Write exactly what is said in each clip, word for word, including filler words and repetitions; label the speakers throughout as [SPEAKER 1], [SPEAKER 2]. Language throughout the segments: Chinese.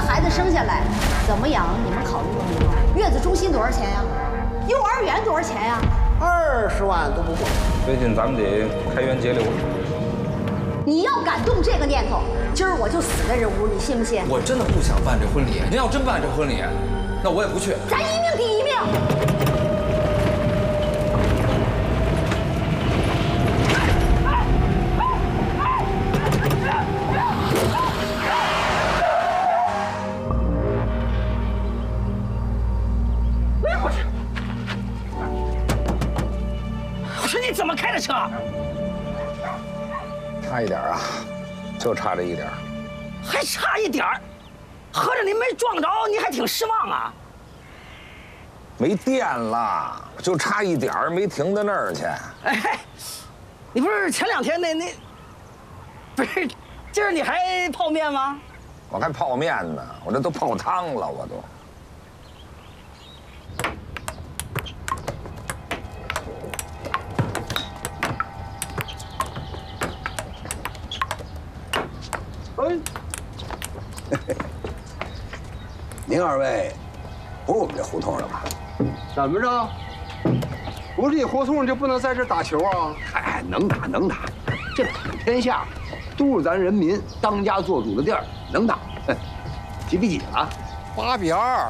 [SPEAKER 1] 孩子生下来怎么养，你们考虑过没有？月子中心多少钱呀？幼儿园多少钱呀？
[SPEAKER 2] 二十万都不够。
[SPEAKER 3] 最近咱们得开源节流。
[SPEAKER 1] 你要敢动这个念头，今儿我就死在这屋，你信不信？
[SPEAKER 4] 我真的不想办这婚礼。您要真办这婚礼，那我也不去。
[SPEAKER 1] 咱一命抵一命。
[SPEAKER 5] 你怎么开的车？
[SPEAKER 3] 差一点啊，就差这一点。
[SPEAKER 5] 还差一点儿，合着你没撞着，你还挺失望啊？
[SPEAKER 3] 没电了，就差一点儿，没停到那儿去。
[SPEAKER 5] 哎，你不是前两天那那，不是，今儿你还泡面吗？
[SPEAKER 3] 我还泡面呢，我这都泡汤了，我都。
[SPEAKER 2] 您二位不是我们这胡同的吧？
[SPEAKER 6] 怎么着？不是这胡同就不能在这打球啊？
[SPEAKER 2] 哎，能打能打，这打天下都是咱人民当家做主的地儿，能打。几比几了？
[SPEAKER 6] 八比二。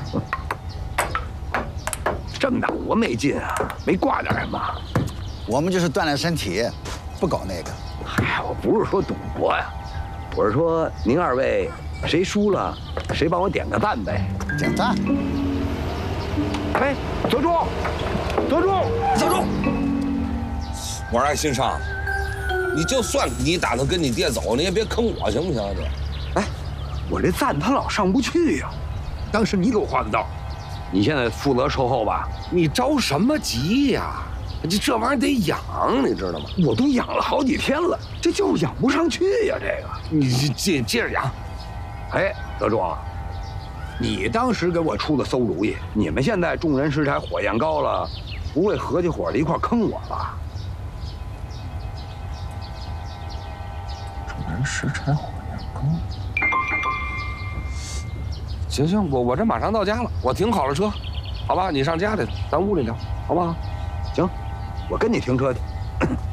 [SPEAKER 2] 这么打多没劲啊！没挂点什么？
[SPEAKER 7] 我们就是锻炼身体，不搞那个。
[SPEAKER 2] 嗨，我不是说赌博呀，我是说您二位谁输了，谁帮我点个赞呗。
[SPEAKER 7] 点赞。
[SPEAKER 2] 哎，德柱，德柱，
[SPEAKER 8] 小柱，我说新上，你就算你打算跟你爹走，你也别坑我，行不行？你，
[SPEAKER 2] 哎，我这赞他老上不去呀。当时你给我画的道，你现在负责售后吧？
[SPEAKER 8] 你着什么急呀？这这玩意儿得养，你知道吗？
[SPEAKER 2] 我都养了好几天了，这就是养不上去呀。这个，
[SPEAKER 8] 你接接着养。
[SPEAKER 2] 哎，德柱，你当时给我出的馊主意，你们现在众人拾柴火焰高了，不会合起伙来一块坑我吧？
[SPEAKER 8] 众人拾柴火焰高。行行，我我这马上到家了，我停好了车，好吧？你上家里，咱屋里聊，好不好？
[SPEAKER 2] 行，我跟你停车去。